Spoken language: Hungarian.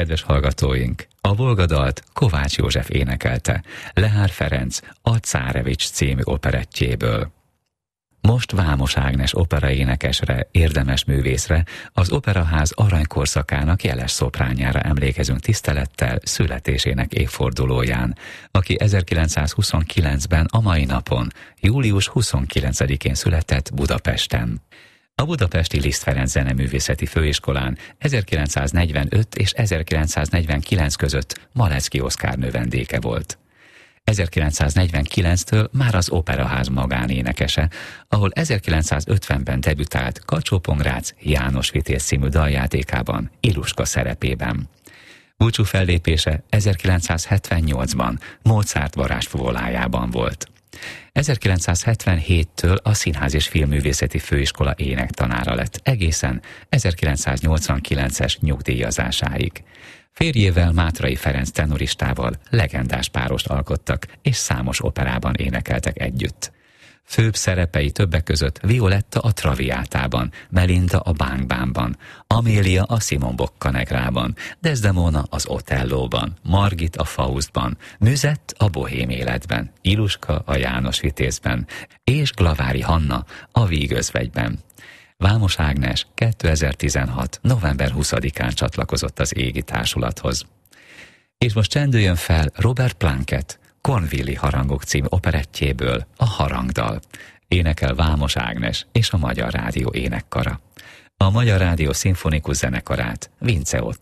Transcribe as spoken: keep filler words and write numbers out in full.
Kedves hallgatóink, a Volga-dalt Kovács József énekelte, Lehár Ferenc a Cárevics című operettjéből. Most Vámos Ágnes operaénekesre, érdemes művészre, az Operaház aranykorszakának jeles szopránjára emlékezünk tisztelettel születésének évfordulóján, aki ezerkilencszázhuszonkilencben a mai napon, július huszonkilencedikén született Budapesten. A budapesti Liszt Ferenc Zeneművészeti Főiskolán ezerkilencszáznegyvenöt és ezerkilencszáznegyvenkilenc között Malecki Oszkár növendéke volt. ezerkilencszáznegyvenkilenctől már az Operaház magánénekese, ahol ezerkilencszázötvenben debütált Kacsó-Pongrác János Vitéz című daljátékában, Iluska szerepében. Búcsú fellépése ezerkilencszázhetvennyolcban Mozart varázsfuvolájában volt. ezerkilencszázhetvenhéttől a Színház és Filmművészeti Főiskola énektanára lett egészen ezerkilencszáznyolcvankilences nyugdíjazásáig. Férjével, Mátrai Ferenc tenoristával legendás párost alkottak, és számos operában énekeltek együtt. Főbb szerepei többek között Violetta a Traviátában, Melinda a Bánkbánban, Amélia a Simon Boccanegrában, Desdemona az Otellóban, Margit a Faustban, Müzett a Bohém életben, Iluska a János Vitézben, és Glavári Hanna a Vígözvegyben. Vámos Ágnes kétezer-tizenhat. november huszadikán csatlakozott az égi társulathoz. És most csendüljön fel Robert Plunkett Cornwalli Harangok című operettjéből a Harangdal. Énekel Vámos Ágnes és a Magyar Rádió énekkara. A Magyar Rádió szimfonikus zenekarát Vince Otto